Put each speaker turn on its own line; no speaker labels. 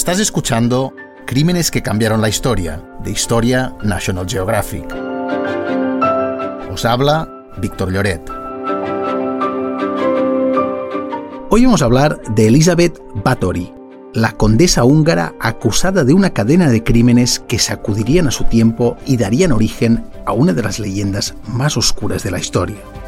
Estás escuchando Crímenes que cambiaron la historia, de Historia National Geographic. Os habla Víctor Lloret. Hoy vamos a hablar de Elizabeth Báthory, la condesa húngara acusada de una cadena de crímenes que sacudirían a su tiempo y darían origen a una de las leyendas más oscuras de la historia.